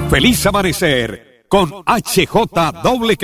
Feliz amanecer con HJWK.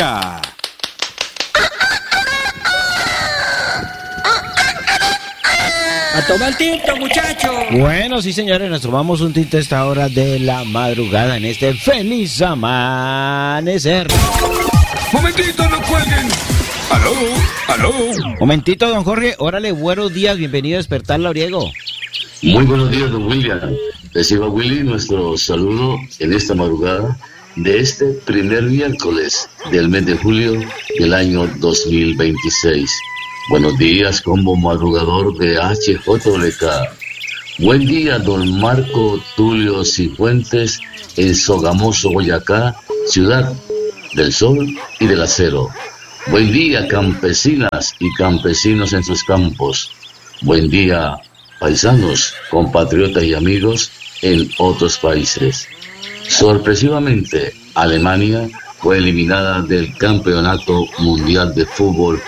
A tomar tinto, muchachos. Bueno, sí, señores, nos tomamos un tinto a esta hora de la madrugada en este feliz amanecer. Momentito, no cuelguen. Aló. Momentito, don Jorge. Órale, buenos días, bienvenido a Despertar Lauriego. Muy buenos días, don William. Reciba, Willy, nuestro saludo en esta madrugada de este primer miércoles del mes de julio del año 2026. Buenos días, combo madrugador de HJWK. Buen día, don Marco Tulio Cifuentes, en Sogamoso, Boyacá, ciudad del sol y del acero. Buen día, campesinas y campesinos en sus campos. Buen día, paisanos, compatriotas y amigos en otros países. Sorpresivamente, Alemania fue eliminada del Campeonato Mundial de Fútbol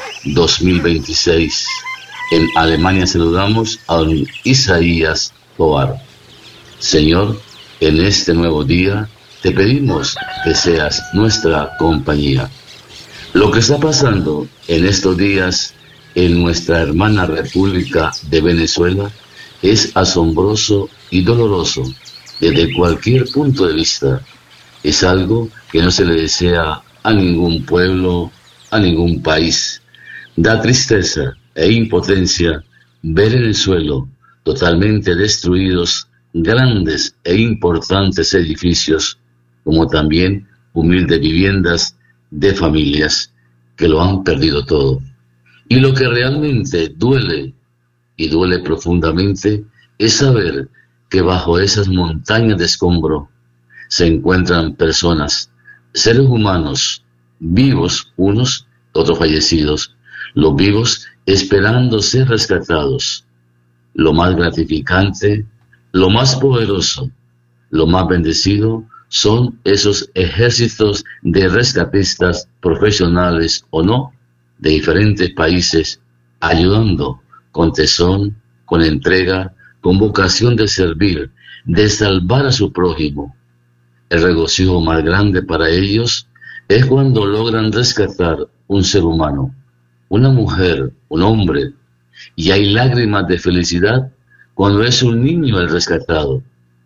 2026. En Alemania saludamos a don Isaías Tovar. Señor, en este nuevo día te pedimos que seas nuestra compañía. Lo que está pasando en estos días en nuestra hermana República de Venezuela es asombroso y doloroso desde cualquier punto de vista. Es algo que no se le desea a ningún pueblo, a ningún país. Da tristeza e impotencia ver en el suelo totalmente destruidos grandes e importantes edificios, como también humildes viviendas de familias que lo han perdido todo. Y lo que realmente duele, y duele profundamente, es saber que bajo esas montañas de escombro se encuentran personas, seres humanos, vivos unos, otros fallecidos, los vivos esperando ser rescatados. Lo más gratificante, lo más poderoso, lo más bendecido son esos ejércitos de rescatistas profesionales o no, de diferentes países, ayudando con tesón, con entrega, con vocación de servir, de salvar a su prójimo. El regocijo más grande para ellos es cuando logran rescatar un ser humano, una mujer, un hombre, y hay lágrimas de felicidad cuando es un niño el rescatado.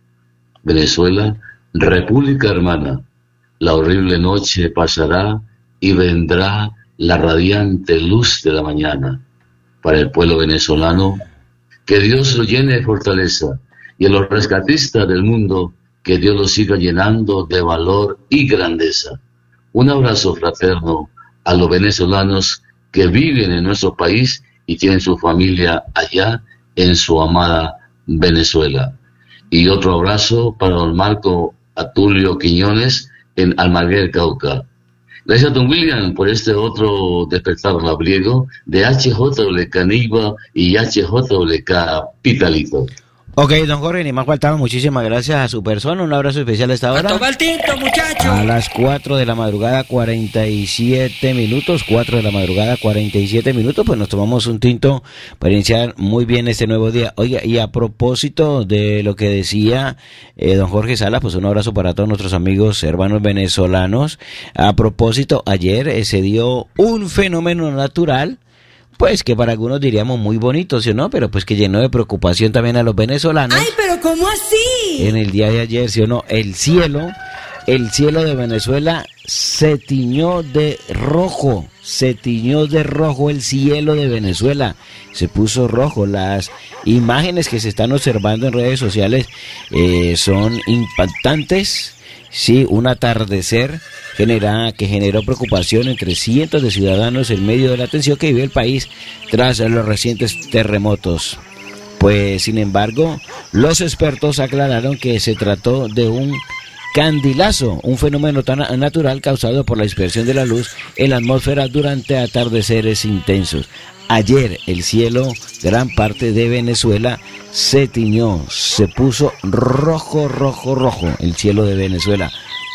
Venezuela, República hermana, la horrible noche pasará y vendrá la radiante luz de la mañana. Para el pueblo venezolano, que Dios lo llene de fortaleza, y a los rescatistas del mundo, que Dios los siga llenando de valor y grandeza. Un abrazo fraterno a los venezolanos que viven en nuestro país y tienen su familia allá en su amada Venezuela. Y otro abrazo para don Marco Tulio Quiñones en Almaguer, Cauca. Gracias, don William, por este otro despertar labriego de HJWK Neiva y HJWK Pitalito. Ok, don Jorge, ni más faltaba, muchísimas gracias a su persona, un abrazo especial a esta hora. A tomar tinto, muchachos. A las 4 de la madrugada, 47 minutos, 4 de la madrugada, 47 minutos, pues nos tomamos un tinto para iniciar muy bien este nuevo día. Oiga, y a propósito de lo que decía don Jorge Salas, pues un abrazo para todos nuestros amigos, hermanos venezolanos. A propósito, ayer se dio un fenómeno natural, pues que para algunos diríamos muy bonito, ¿sí o no? Pero pues que llenó de preocupación también a los venezolanos. ¡Ay, pero cómo así! En el día de ayer, ¿sí o no? El cielo de Venezuela se tiñó de rojo el cielo de Venezuela, se puso rojo. Las imágenes que se están observando en redes sociales son impactantes. Sí, un atardecer que generó preocupación entre cientos de ciudadanos en medio de la tensión que vive el país tras los recientes terremotos. Pues, sin embargo, los expertos aclararon que se trató de un candilazo, un fenómeno tan natural causado por la dispersión de la luz en la atmósfera durante atardeceres intensos. Ayer el cielo, gran parte de Venezuela, se tiñó, se puso rojo, el cielo de Venezuela.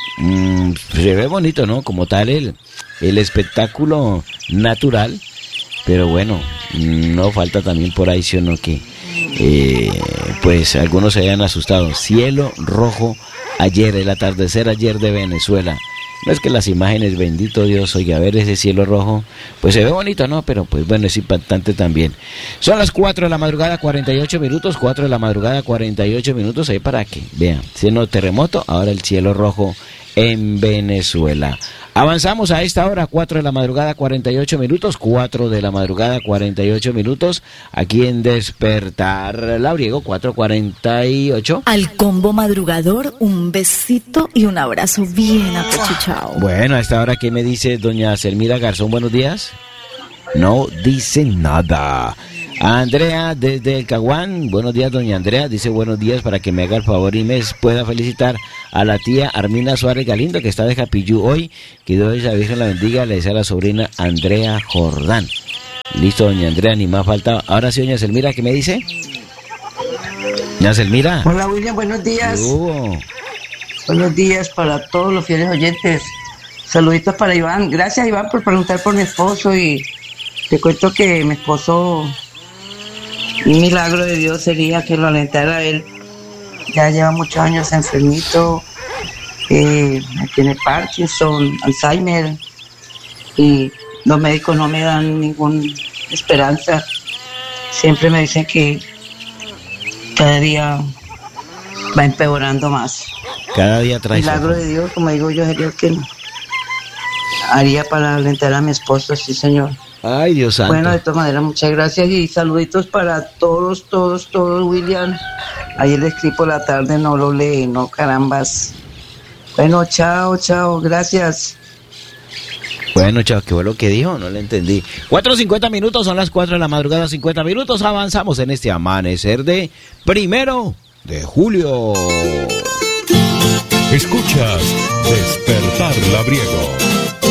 Se ve bonito, ¿no? Como tal el espectáculo natural, pero bueno, no falta también por ahí, ¿sí o no? Que pues algunos se habían asustado. Cielo rojo ayer, el atardecer ayer de Venezuela. No es que las imágenes, bendito Dios, oiga, a ver ese cielo rojo, pues se ve bonito, ¿no? Pero pues bueno, es impactante también. Son las 4 de la madrugada, 48 minutos, 4 de la madrugada, 48 minutos, ahí para que vean, siendo terremoto, ahora el cielo rojo en Venezuela. Avanzamos a esta hora, 4 de la madrugada, 48 minutos, 4 de la madrugada, 48 minutos, aquí en Despertar Labriego, 4:48. Al combo madrugador, un besito y un abrazo bien apechuchado. Bueno, a esta hora, ¿qué me dice doña Selmira Garzón? Buenos días. No dice nada. Andrea desde el Caguán, buenos días doña Andrea, dice buenos días para que me haga el favor y me pueda felicitar a la tía Armina Suárez Galindo que está de Japillú hoy, que Dios la Virgen la bendiga, le desea a la sobrina Andrea Jordán. Listo doña Andrea, ni más falta. Ahora sí doña Selmira, ¿qué me dice? Doña Selmira. Hola William, buenos días. Buenos días para todos los fieles oyentes. Saluditos para Iván, gracias Iván por preguntar por mi esposo y te cuento que mi esposo... Un milagro de Dios sería que lo alentara a él. Ya lleva muchos años enfermito, tiene Parkinson, Alzheimer, y los médicos no me dan ninguna esperanza. Siempre me dicen que cada día va empeorando más. Cada día trae milagro de Dios, como digo yo, sería el que haría para alentar a mi esposo, sí señor. Ay, Dios santo. Bueno, de todas maneras, muchas gracias y saluditos para todos, William. Ayer le escribí por la tarde, no lo leí, no carambas. Bueno, chao, gracias. Bueno, chao, ¿qué fue lo que dijo? No le entendí. 4:50 minutos, son las 4 de la madrugada, 50 minutos. Avanzamos en este amanecer de 1 de julio. Escuchas Despertar Labriego.